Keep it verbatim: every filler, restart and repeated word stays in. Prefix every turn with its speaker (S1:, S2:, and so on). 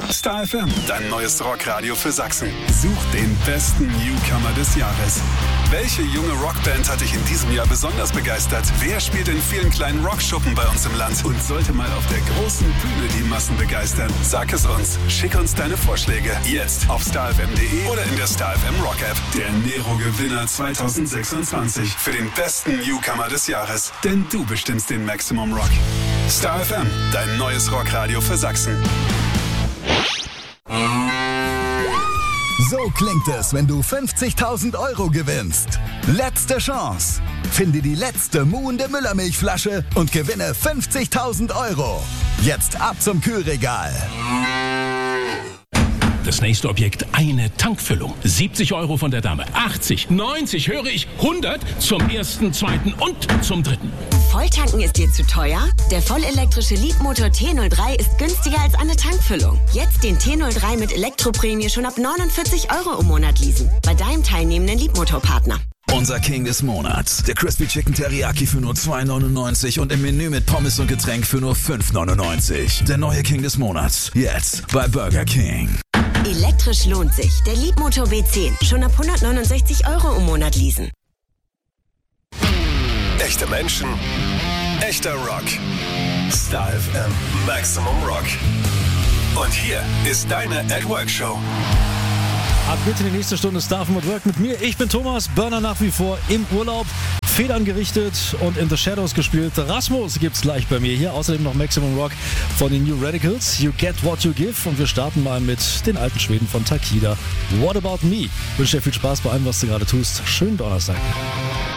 S1: Star F M, dein neues Rockradio für Sachsen. Such den besten Newcomer des Jahres. Welche junge Rockband hat dich in diesem Jahr besonders begeistert? Wer spielt in vielen kleinen Rockschuppen bei uns im Land und sollte mal auf der großen Bühne die Massen begeistern? Sag es uns. Schick uns deine Vorschläge. Jetzt auf star f m punkt d e oder in der Star F M Rock App. Der Nero-Gewinner zwanzig sechsundzwanzig für den besten Newcomer des Jahres. Denn du bestimmst den Maximum Rock. Star F M, dein neues Rockradio für Sachsen.
S2: So klingt es, wenn du fünfzigtausend Euro gewinnst. Letzte Chance. Finde die letzte muhende Müllermilchflasche und gewinne fünfzigtausend Euro. Jetzt ab zum Kühlregal.
S3: Das nächste Objekt, eine Tankfüllung. siebzig Euro von der Dame. achtzig, neunzig, höre ich, hundert zum ersten, zweiten und zum dritten.
S4: Volltanken ist dir zu teuer? Der vollelektrische Leapmotor T null drei ist günstiger als eine Tankfüllung. Jetzt den T null drei mit Elektroprämie schon ab neunundvierzig Euro im Monat leasen. Bei deinem teilnehmenden Leapmotor-Partner.
S5: Unser King des Monats. Der Crispy Chicken Teriyaki für nur zwei neunundneunzig und im Menü mit Pommes und Getränk für nur fünf neunundneunzig. Der neue King des Monats. Jetzt bei Burger King.
S4: Elektrisch lohnt sich. Der Leapmotor B zehn. Schon ab hundertneunundsechzig Euro im Monat leasen.
S1: Echte Menschen, echter Rock. Star F M, Maximum Rock. Und hier ist deine At Work Show.
S6: Ab bitte die nächste Stunde Star F M at Work mit mir. Ich bin Thomas, Burner nach wie vor im Urlaub, Federn gerichtet und in The Shadows gespielt. Rasmus gibt's gleich bei mir hier. Außerdem noch Maximum Rock von den New Radicals. You Get What You Give. Und wir starten mal mit den alten Schweden von Takida. What About Me? Ich wünsche dir viel Spaß bei allem, was du gerade tust. Schönen Donnerstag.